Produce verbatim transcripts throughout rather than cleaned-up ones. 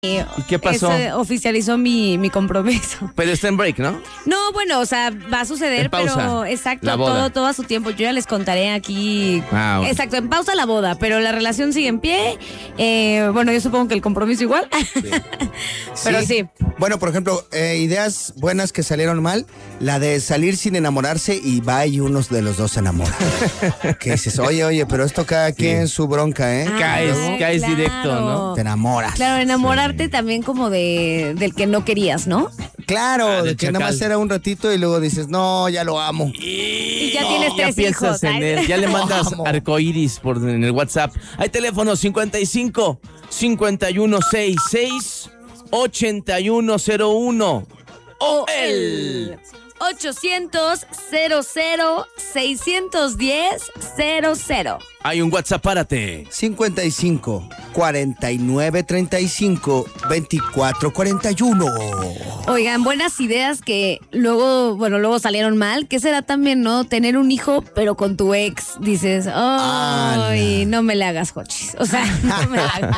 ¿Y qué pasó? Ese oficializó mi, mi compromiso. Pero está en break, ¿no? No, bueno, o sea, va a suceder, En pausa, pero exacto, la boda. todo, todo a su tiempo. Yo ya les contaré aquí. Ah, bueno. Exacto, en pausa la boda, pero la relación sigue en pie. Eh, bueno, yo supongo que el compromiso igual. Pero sí. Bueno, por ejemplo, eh, ideas buenas que salieron mal, la de salir sin enamorarse y va y uno de los dos se enamora. Que dices, oye, oye, pero esto cada quien su bronca, ¿eh? Ah, Caes, Ay, caes claro. directo, ¿no? Te enamoras. Claro, enamorarte también como de del que no querías, ¿no? Claro, Ah, de del que nada chacal. más era un ratito y luego dices, no, ya lo amo. Y ya tienes Ya tres piensas hijos. en Ay. él, ya le mandas Vamos. arcoíris por en el WhatsApp. Hay teléfono cincuenta y cinco, cincuenta y uno sesenta y seis, ochenta y uno cero uno. O el ochocientos, cero cero, seiscientos diez, cero cero. Hay un WhatsApp, párate. cincuenta y cinco, cuarenta y nueve, treinta y cinco, veinticuatro, cuarenta y uno. Oigan, buenas ideas que luego, bueno, luego salieron mal. ¿Qué será también, no? Tener un hijo, pero con tu ex. Dices, ay, no me la hagas, Jochis. O sea, no me la hagas.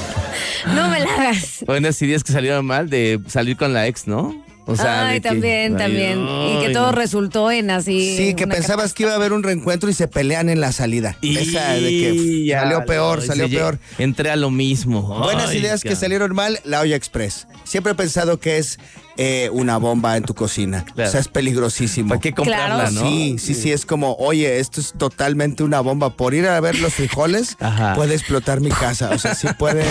No me la hagas. Buenas ideas que salieron mal de salir con la ex, ¿no? O sea, Ay, de que- también, ay, también. y que ay, todo no. resultó en así. Sí, que una pensabas que iba a haber un reencuentro y se pelean en la salida. Y Esa de que ya, salió peor, no, salió dice, peor. Entré a lo mismo. Buenas Ay, ideas que cabrón. salieron mal, la olla express. Siempre he pensado que es eh, una bomba en tu cocina. Claro. O sea, es peligrosísimo. ¿Para qué comprarla, Claro. no? Sí, sí, sí, es como, oye, esto es totalmente una bomba. Por ir a ver los frijoles, Ajá. puede explotar mi casa. O sea, sí puede.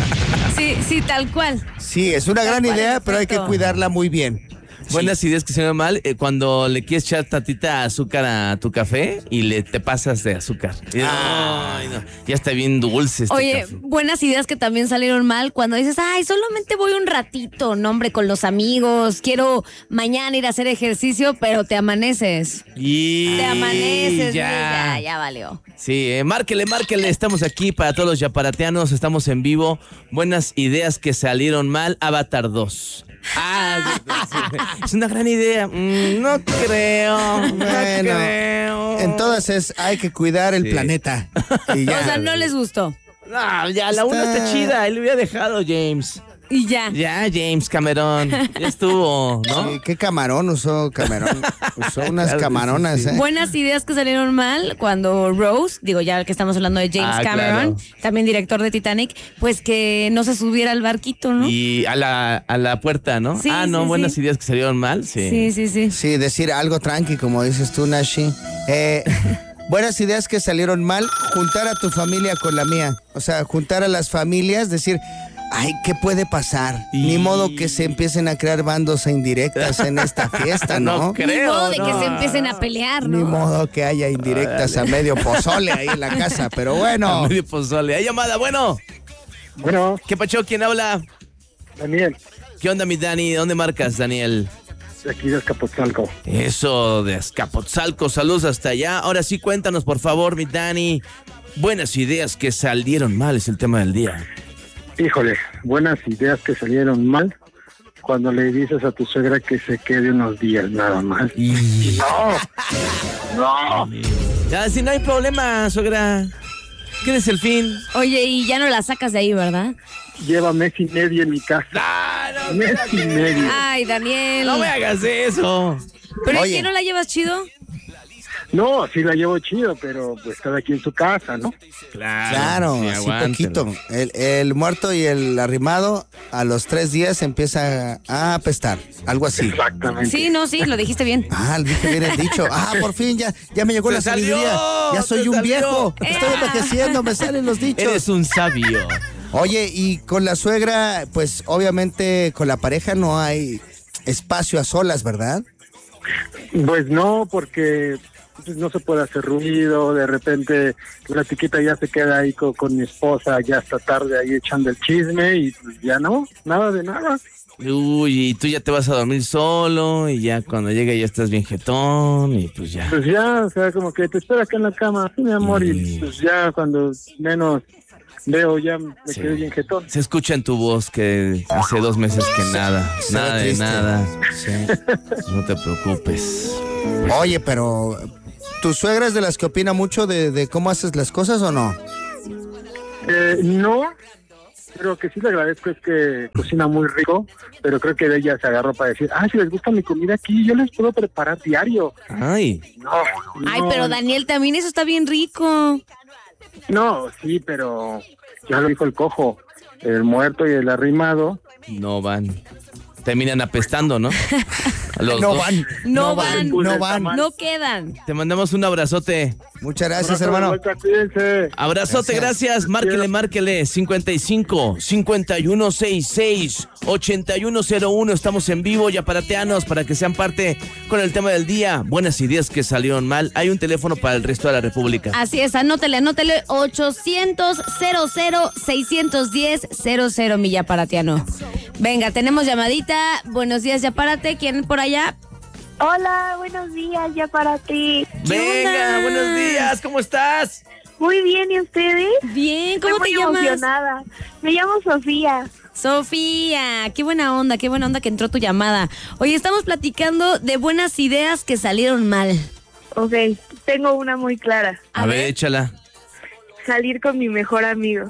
Sí, sí, tal cual. Sí, es una Tal gran cual, idea, pero hay que exacto. cuidarla muy bien. Buenas ideas que salieron mal eh, cuando le quieres echar tantita azúcar a tu café y le te pasas de azúcar. Y, ay, no, ya está bien dulce este Oye, café. buenas ideas que también salieron mal cuando dices, ay, solamente voy un ratito, no, hombre, con los amigos, quiero mañana ir a hacer ejercicio, pero te amaneces. Y Te amaneces, ya. ya, ya valió. Sí, eh, márquele, márquele. Estamos aquí para todos los yaparateanos. Estamos en vivo. Buenas ideas que salieron mal. Avatar dos. Ah, es una gran idea. Mm, no creo. No Bueno, creo. en todas es, hay que cuidar el Sí. planeta. Y ya. O sea, no les gustó. No, ya, la una Está- está chida. Él le hubiera dejado, James. Y ya. Ya, James Cameron. Ya estuvo, ¿no? Sí, ¿qué camarón usó Cameron? Usó unas Claro que camaronas, sí, sí. ¿eh? Buenas ideas que salieron mal cuando Rose, digo ya que estamos hablando de James Ah, Cameron, claro. también director de Titanic, pues que no se subiera al barquito, ¿no? Y a la, a la puerta, ¿no? Sí, ah, no, sí, buenas sí. ideas que salieron mal, sí. Sí, sí, sí. Sí, decir algo tranqui, como dices tú, Nashi. Eh, buenas ideas que salieron mal, juntar a tu familia con la mía. O sea, juntar a las familias, decir, ay, ¿qué puede pasar? Y- Ni modo que se empiecen a crear bandos e indirectas en esta fiesta, ¿no? No Ni creo, modo de que no. se empiecen a pelear, Ni ¿no? modo que haya indirectas a medio pozole ahí en la casa, pero A bueno. medio pozole. Hay llamada, bueno. Bueno, ¿Qué pacho? ¿Quién habla? Daniel, ¿Qué onda, mi Dani? ¿Dónde marcas, Daniel? de aquí de Azcapotzalco. Eso, de Azcapotzalco. Saludos hasta allá. Ahora sí, cuéntanos, por favor, mi Dani. Buenas ideas que salieron mal es el tema del día. Híjole, buenas ideas que salieron mal cuando le dices a tu suegra que se quede unos días nada más. Y... ¡No! ¡No! Ya, si no hay problema, suegra. ¿Qué es el fin? Oye, y ya no la sacas de ahí, ¿verdad? Lleva mes y medio en mi casa. ¡Ah, no, Mes y medio. Ay, Daniel. no me hagas eso! ¿Pero es Oye. que no la llevas chido? No, sí la llevo chido, pero pues cada quien en su casa, ¿no? Claro, sí, así aguántalo. poquito. El, el muerto y el arrimado a los tres días empieza a apestar, algo así. Exactamente. Sí, no, sí, lo dijiste bien. Ah, dije bien el dicho. Ah, por fin ya, ya me llegó ¡Te la salió! sabiduría. Ya soy ¡Te un salió! viejo. Estoy envejeciendo, me salen los dichos. Eres un sabio. Oye, y con la suegra, pues obviamente con la pareja no hay espacio a solas, ¿verdad? Pues no, porque pues, no se puede hacer ruido, de repente la chiquita ya se queda ahí con, con mi esposa ya hasta tarde ahí echando el chisme y pues ya no, nada de nada. Uy, y tú ya te vas a dormir solo y ya cuando llegue ya estás bien jetón y pues ya. Pues ya, o sea, como que te espera acá en la cama, sí, mi amor, y pues ya cuando menos veo ya me Sí. quedé bien jetón. Se escucha en tu voz que hace dos meses que nada, Se ve nada de triste. nada. Sí. No te preocupes. Oye, pero ¿tu suegra es de las que opina mucho de, de cómo haces las cosas o no? Eh, no, pero que sí le agradezco es que cocina muy rico, pero creo que de ella se agarró para decir, ah, si les gusta mi comida aquí, yo les puedo preparar diario. Ay. No, Ay, no, pero Daniel, también eso está bien rico. No, sí, pero ya lo dijo el cojo, el muerto y el arrimado. No van. Terminan apestando, ¿no? Los No dos. van. No van, No van. no quedan. Te mandamos un abrazote. Muchas gracias, hermano. Cuídense. Abrazote, gracias. Gracias. Márquele, márquele. cincuenta y cinco, cincuenta y uno sesenta y seis, ochenta y uno cero uno. Estamos en vivo, yaparateanos, para que sean parte con el tema del día. Buenas ideas que salieron mal. Hay un teléfono para el resto de la República. Así es, anótele, anótele ochocientos, cero cero, seiscientos diez, cero cero, mi yaparatiano. Venga, tenemos llamadita. Buenos días, Yapárate. ¿Quién por allá? Hola, buenos días, ya para ti. Venga, onda? buenos días. ¿Cómo estás? Muy bien, ¿y ustedes? Bien, ¿cómo Estoy te muy llamas? emocionada. Me llamo Sofía. Sofía, qué buena onda, qué buena onda que entró tu llamada. Oye, estamos platicando de buenas ideas que salieron mal. Ok, tengo una muy clara. A, A ver, ver. échala. Salir con mi mejor amigo.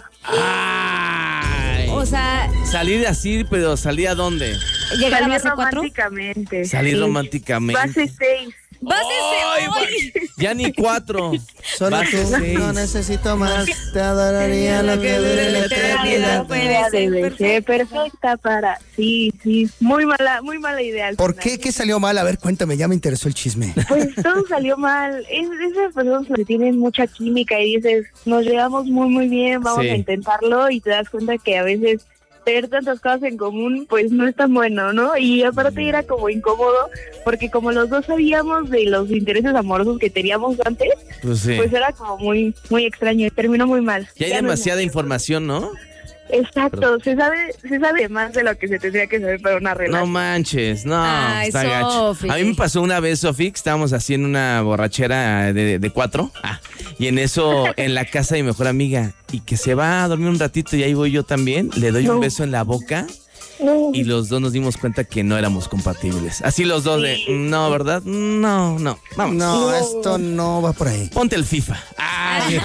Ay. O sea, Salir así, pero ¿salir a dónde? llegar a Salir base cuatro. románticamente. Salir Sí. románticamente. Base seis. Base Ay, seis. Ya ni cuatro. Solo Base tú, seis. no necesito más. Te adoraría lo que dure la eternidad. puede ser Debe perfecta. ser perfecta para... Sí, sí, muy mala, muy mala idea. al ¿Por final. qué? ¿Qué salió mal? A ver, cuéntame, ya me interesó el chisme. Pues todo salió mal. Es esas personas que tienen mucha química y dices, nos llevamos muy, muy bien, vamos Sí. a intentarlo, y te das cuenta que a veces tener tantas cosas en común, pues no es tan bueno, ¿no? Y aparte era como incómodo, porque como los dos sabíamos de los intereses amorosos que teníamos antes, Pues sí. pues era como muy, muy extraño y terminó muy mal. Ya hay Ya no- demasiada información, ¿no? Exacto, se sabe, se sabe más de lo que se tendría que saber para una No relación. manches, no, Ay, está gacho. Sofi. A mí me pasó una vez, Sofi, que estábamos así en una borrachera de, de cuatro, ah, y en eso, en la casa de mi mejor amiga, y que se va a dormir un ratito y ahí voy yo también, le doy un No. beso en la boca No. y los dos nos dimos cuenta que no éramos compatibles. Así los dos de, no, ¿verdad? No, no, vamos. No, esto no va por ahí. Ponte el FIFA. Ay.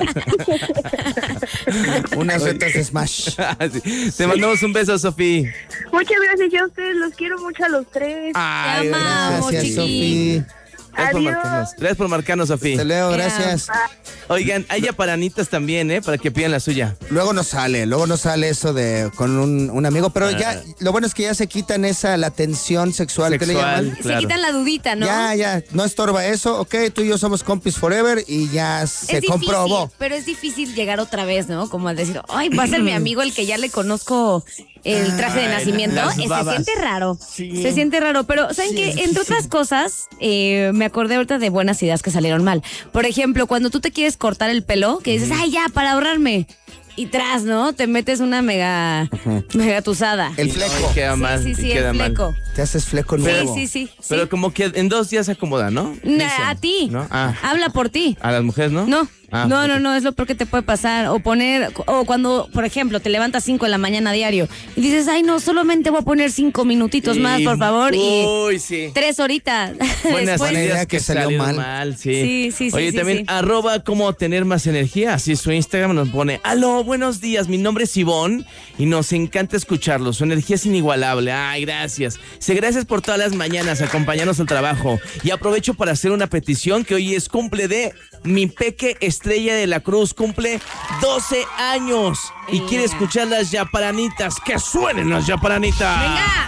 Unas retas de Smash. Sí. Te mandamos un beso, Sofi. Muchas gracias, yo a ustedes los quiero mucho a los tres. Ay, Te amamos, Gracias, chiqui. Sofi. Gracias por Adiós. marcarnos. Gracias por marcarnos, Sofi. Te leo, gracias. Oigan, hay yaparanitas también, ¿eh? Para que pidan la suya. Luego nos sale, luego nos sale eso de con un, un amigo, pero ya, lo bueno es que ya se quitan esa, la tensión sexual, que le Sexual. llaman. Se Claro. quitan la dudita, ¿no? Ya, ya, no estorba eso, ok, tú y yo somos compis forever y ya se Es difícil, comprobó. pero es difícil llegar otra vez, ¿no? Como al decir, ay, va a ser mi amigo el que ya le conozco el traje de Ay, nacimiento. las Eh, Se babas. siente raro. Se siente raro. Pero, ¿saben qué? Entre otras cosas, eh, me acordé ahorita de buenas ideas que salieron mal. Por ejemplo, cuando tú te quieres cortar el pelo, que dices, ay, ya, para ahorrarme. Y tras, ¿no? Te metes una mega, mega tusada. El Y fleco. queda Sí, mal. sí, y sí, queda el mal. fleco. Te haces fleco Sí, nuevo. sí, sí. sí. Pero como que en dos días se acomoda, ¿no? Nah, Dicen, a ti. ¿no? Ah, Habla por ti. a las mujeres, ¿no? No, Ah, no, no, ok. no, es lo peor que te puede pasar. O poner, o cuando, por ejemplo, te levantas cinco de la mañana diario y dices, ay, no, solamente voy a poner cinco minutitos más, por favor, y Uy, sí. tres horitas. Buenas Después. ideas idea que, que salió salieron mal. sí. Sí, sí, sí, Oye, sí, también sí. arroba cómo tener más energía. Así su Instagram nos pone, aló, buenos días, mi nombre es Ivonne y nos encanta escucharlo. Su energía es inigualable. Ay, gracias. Sí, gracias por todas las mañanas acompañarnos al trabajo. Y aprovecho para hacer una petición que hoy es cumple de mi peque Estrella de la Cruz. Cumple doce años y quiere escuchar las yaparanitas. ¡Que suenen las yaparanitas! Venga.